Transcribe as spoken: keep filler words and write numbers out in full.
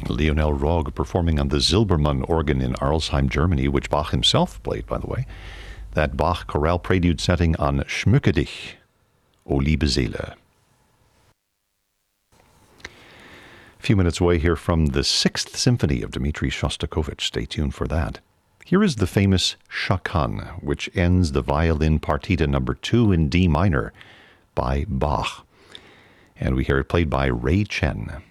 Lionel Rogge performing on the Silbermann organ in Arlesheim, Germany, which Bach himself played, by the way. That Bach chorale prelude setting on Schmücke dich, O liebe Seele. A few minutes away here from the Sixth Symphony of Dmitri Shostakovich. Stay tuned for that. Here is the famous Chakan, which ends the violin partita number two in D minor by Bach. And we hear it played by Ray Chen.